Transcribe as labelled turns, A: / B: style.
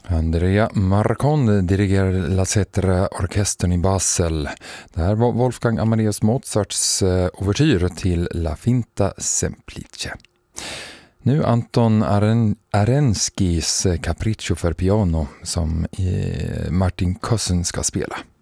A: Andrea Marcon dirigerar La Cetra-orkestern i Basel. Det här var Wolfgang Amadeus Mozarts ouvertyr till La Finta Semplice. Nu Anton Arenskis Capriccio för piano som Martin Kössen ska spela.